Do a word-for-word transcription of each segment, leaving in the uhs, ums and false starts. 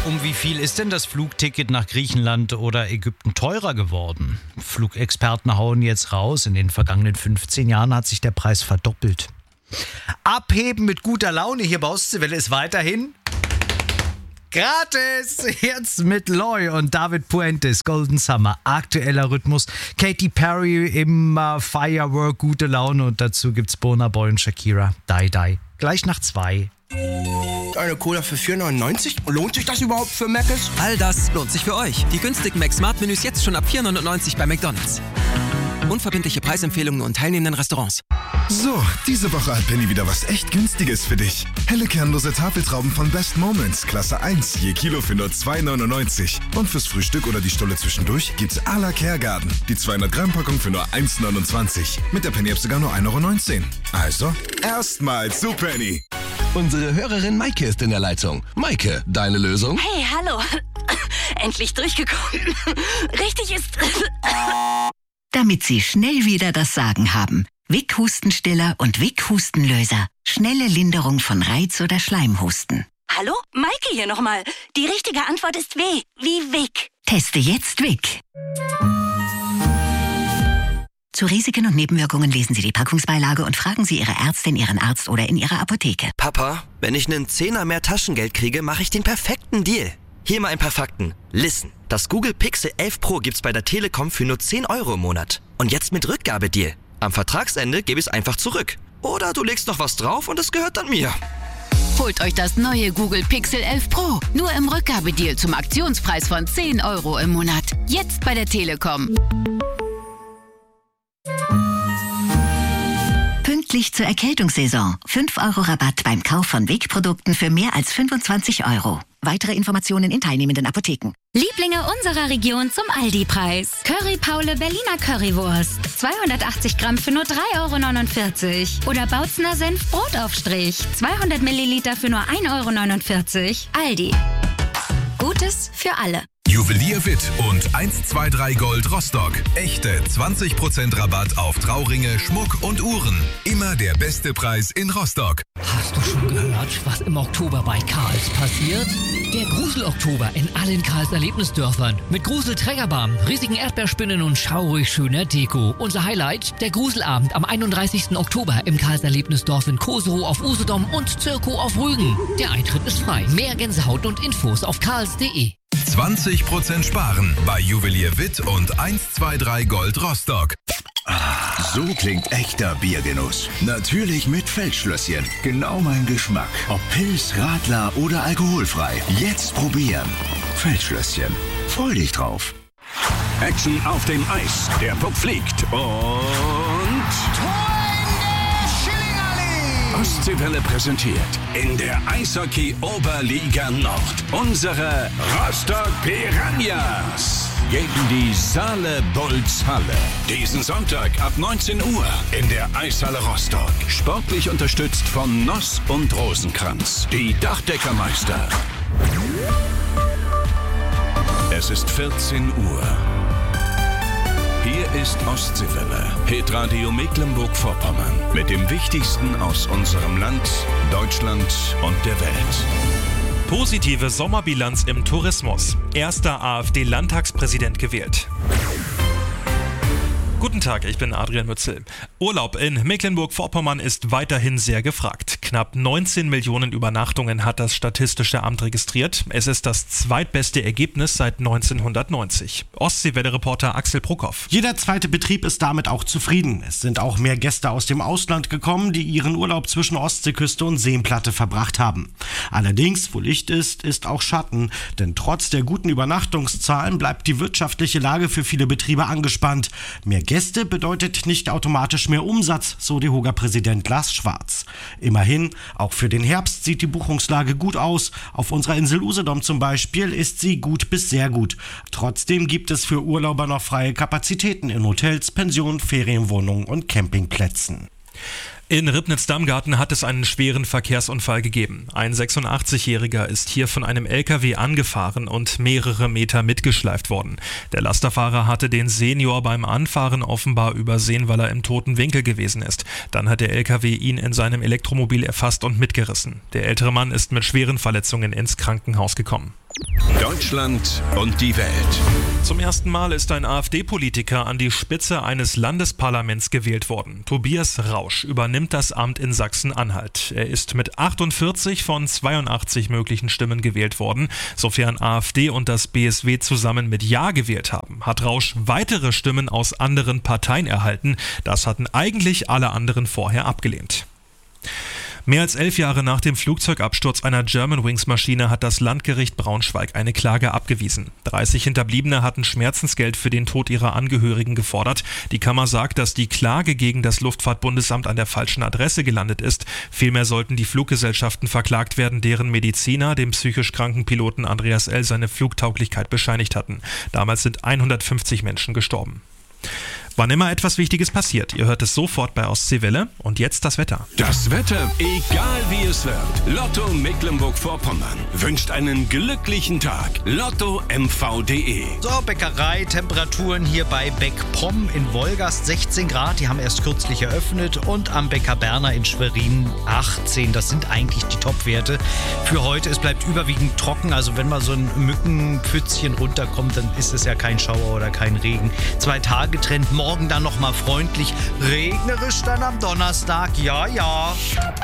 Um wie viel ist denn das Flugticket nach Griechenland oder Ägypten teurer geworden? Flugexperten hauen jetzt raus. In den vergangenen fünfzehn Jahren hat sich der Preis verdoppelt. Abheben mit guter Laune hier bei Ostseewelle ist weiterhin gratis. Jetzt mit Loy und David Puentes, Golden Summer, aktueller Rhythmus. Katy Perry im uh, Firework, gute Laune und dazu gibt's Burna Boy und Shakira, Die Die. Gleich nach zwei. Eine Cola für vier neunundneunzig? Lohnt sich das überhaupt für Mc's? All das lohnt sich für euch. Die günstigen Mac-Smart-Menüs jetzt schon ab vier neunundneunzig bei McDonald's. Unverbindliche Preisempfehlungen und teilnehmenden Restaurants. So, diese Woche hat Penny wieder was echt Günstiges für dich. Helle kernlose Tafeltrauben von Best Moments, Klasse eins, je Kilo für nur zwei neunundneunzig. Und fürs Frühstück oder die Stulle zwischendurch gibt's à la Caregarden. Die zweihundert Gramm Packung für nur eins neunundzwanzig. Mit der Penny-App sogar nur ein Euro neunzehn. Also, erstmal zu Penny. Unsere Hörerin Maike ist in der Leitung. Maike, deine Lösung? Hey, hallo. Endlich durchgekommen. Richtig ist... Damit Sie schnell wieder das Sagen haben. Vic Hustenstiller und Vic Hustenlöser. Schnelle Linderung von Reiz- oder Schleimhusten. Hallo? Maike hier nochmal. Die richtige Antwort ist W. Wie Vic. Teste jetzt Vic. Zu Risiken und Nebenwirkungen lesen Sie die Packungsbeilage und fragen Sie Ihre Ärztin, Ihren Arzt oder in Ihrer Apotheke. Papa, wenn ich einen Zehner mehr Taschengeld kriege, mache ich den perfekten Deal. Hier mal ein paar Fakten. Listen, das Google Pixel elf Pro gibt's bei der Telekom für nur zehn Euro im Monat. Und jetzt mit Rückgabedeal. Am Vertragsende gebe ich es einfach zurück. Oder du legst noch was drauf und es gehört dann mir. Holt euch das neue Google Pixel elf Pro. Nur im Rückgabedeal zum Aktionspreis von zehn Euro im Monat. Jetzt bei der Telekom. Pünktlich zur Erkältungssaison. fünf Euro Rabatt beim Kauf von Vic-Produkten für mehr als fünfundzwanzig Euro. Weitere Informationen in teilnehmenden Apotheken. Lieblinge unserer Region zum Aldi-Preis. Curry Paule Berliner Currywurst. zweihundertachtzig Gramm für nur drei Euro neunundvierzig. Oder Bautzner Senf Brotaufstrich. zweihundert Milliliter für nur ein Euro neunundvierzig. Aldi. Gutes für alle. Juwelier Witt und eins zwei drei Gold Rostock. Echte zwanzig Prozent Rabatt auf Trauringe, Schmuck und Uhren. Immer der beste Preis in Rostock. Hast du schon gehört, was im Oktober bei Karls passiert? Der Grusel-Oktober in allen Karls Erlebnisdörfern. Mit Grusel-Trägerbahn, riesigen Erdbeerspinnen und schaurig schöner Deko. Unser Highlight, der Gruselabend am einunddreißigsten Oktober im Karls Erlebnisdorf in Koserow auf Usedom und Zirkow auf Rügen. Der Eintritt ist frei. Mehr Gänsehaut und Infos auf karls punkt de. zwanzig Prozent sparen bei Juwelier Witt und eins zwei drei Gold Rostock. So klingt echter Biergenuss. Natürlich mit Feldschlösschen. Genau mein Geschmack. Ob Pils, Radler oder alkoholfrei. Jetzt probieren. Feldschlösschen. Freu dich drauf. Action auf dem Eis. Der Puck fliegt und... Ostseewelle präsentiert in der Eishockey-Oberliga Nord unsere Rostock Piranhas gegen die Saale Bulls Halle. Diesen Sonntag ab neunzehn Uhr in der Eishalle Rostock. Sportlich unterstützt von Noss und Rosenkranz, die Dachdeckermeister. Es ist vierzehn Uhr. Hier ist Ostseewelle, Hitradio Mecklenburg-Vorpommern. Mit dem Wichtigsten aus unserem Land, Deutschland und der Welt. Positive Sommerbilanz im Tourismus. Erster AfD-Landtagspräsident gewählt. Guten Tag, ich bin Adrian Mützel. Urlaub in Mecklenburg-Vorpommern ist weiterhin sehr gefragt. Knapp neunzehn Millionen Übernachtungen hat das Statistische Amt registriert. Es ist das zweitbeste Ergebnis seit neunzehnhundertneunzig. Ostseewelle-Reporter Axel Bruckhoff. Jeder zweite Betrieb ist damit auch zufrieden. Es sind auch mehr Gäste aus dem Ausland gekommen, die ihren Urlaub zwischen Ostseeküste und Seenplatte verbracht haben. Allerdings, wo Licht ist, ist auch Schatten. Denn trotz der guten Übernachtungszahlen bleibt die wirtschaftliche Lage für viele Betriebe angespannt. Mehr Gäste bedeutet nicht automatisch mehr Umsatz, so D E H O G-Präsident Lars Schwarz. Immerhin, auch für den Herbst sieht die Buchungslage gut aus. Auf unserer Insel Usedom zum Beispiel ist sie gut bis sehr gut. Trotzdem gibt es für Urlauber noch freie Kapazitäten in Hotels, Pensionen, Ferienwohnungen und Campingplätzen. In Ribnitz-Damgarten hat es einen schweren Verkehrsunfall gegeben. Ein sechsundachtzig-Jähriger ist hier von einem L K W angefahren und mehrere Meter mitgeschleift worden. Der Lasterfahrer hatte den Senior beim Anfahren offenbar übersehen, weil er im toten Winkel gewesen ist. Dann hat der L K W ihn in seinem Elektromobil erfasst und mitgerissen. Der ältere Mann ist mit schweren Verletzungen ins Krankenhaus gekommen. Deutschland und die Welt. Zum ersten Mal ist ein AfD-Politiker an die Spitze eines Landesparlaments gewählt worden. Tobias Rausch übernimmt das Amt in Sachsen-Anhalt. Er ist mit achtundvierzig von zweiundachtzig möglichen Stimmen gewählt worden. Sofern AfD und das B S W zusammen mit Ja gewählt haben, hat Rausch weitere Stimmen aus anderen Parteien erhalten. Das hatten eigentlich alle anderen vorher abgelehnt. Mehr als elf Jahre nach dem Flugzeugabsturz einer Germanwings-Maschine hat das Landgericht Braunschweig eine Klage abgewiesen. dreißig Hinterbliebene hatten Schmerzensgeld für den Tod ihrer Angehörigen gefordert. Die Kammer sagt, dass die Klage gegen das Luftfahrtbundesamt an der falschen Adresse gelandet ist. Vielmehr sollten die Fluggesellschaften verklagt werden, deren Mediziner dem psychisch kranken Piloten Andreas L. seine Flugtauglichkeit bescheinigt hatten. Damals sind hundertfünfzig Menschen gestorben. Wann immer etwas Wichtiges passiert, ihr hört es sofort bei Ostseewelle. Und jetzt das Wetter. Das Wetter, egal wie es wird. Lotto Mecklenburg-Vorpommern wünscht einen glücklichen Tag. Lotto M V punkt de. So, Bäckerei, Temperaturen hier bei Beckpom in Wolgast sechzehn Grad. Die haben erst kürzlich eröffnet. Und am Bäcker Berner in Schwerin achtzehn. Das sind eigentlich die Topwerte für heute. Es bleibt überwiegend trocken. Also wenn mal so ein Mückenpfützchen runterkommt, dann ist es ja kein Schauer oder kein Regen. Zwei Tage Trend. Morgen dann nochmal freundlich, regnerisch dann am Donnerstag, ja, ja.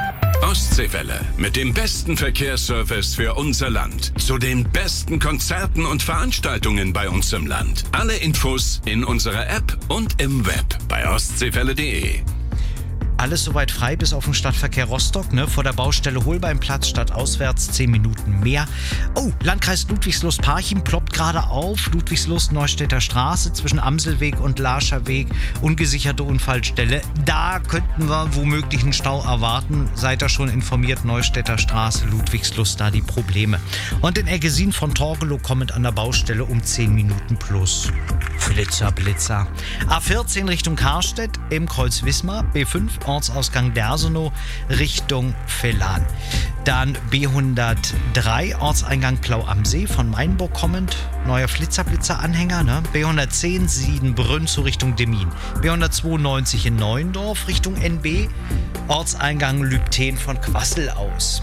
Ostseewelle mit dem besten Verkehrsservice für unser Land. Zu den besten Konzerten und Veranstaltungen bei uns im Land. Alle Infos in unserer App und im Web bei ostseewelle punkt de. Alles soweit frei bis auf den Stadtverkehr Rostock, ne? Vor der Baustelle Holbeinplatz statt auswärts zehn Minuten mehr. Oh, Landkreis Ludwigslust-Parchim ploppt gerade auf. Ludwigslust-Neustädter Straße zwischen Amselweg und Larscherweg. Ungesicherte Unfallstelle. Da könnten wir womöglich einen Stau erwarten. Seid ihr schon informiert? Neustädter Straße, Ludwigslust, da die Probleme. Und in Eggesin von Torgelow kommend an der Baustelle um zehn Minuten plus. Blitzer, Blitzer. A vierzehn Richtung Karstedt im Kreuz Wismar. B fünf Ortsausgang Dersenow Richtung Vellan. Dann B hundertdrei Ortseingang Plau am See von Mainburg kommend. Neuer Flitzer-Blitzer-Anhänger. Ne? B hundertzehn Siedenbrünn zu Richtung Demmin. B hundertzweiundneunzig in Neuendorf Richtung N B. Ortseingang Lübten von Quassel aus.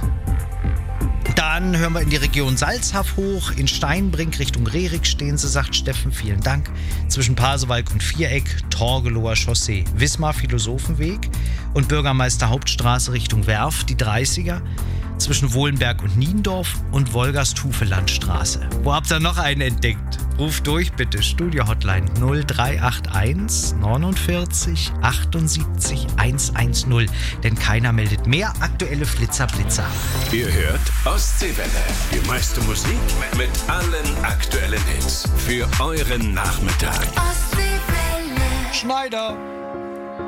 Dann hören wir in die Region Salzhaf hoch, in Steinbrink Richtung Rerik stehen sie, sagt Steffen, vielen Dank. Zwischen Pasewalk und Viereck, Torgelower Chaussee, Wismar Philosophenweg und Bürgermeister Hauptstraße Richtung Werf, die dreißiger. Zwischen Wohlenberg und Niendorf und Wolgast-Hufelandstraße. Wo habt ihr noch einen entdeckt? Ruft durch bitte, Studio-Hotline null drei acht eins neunundvierzig achtundsiebzig hundertzehn, denn keiner meldet mehr aktuelle Flitzer Blitzer. Ihr hört Ostseewelle, die meiste Musik mit allen aktuellen Hits für euren Nachmittag. Schneider.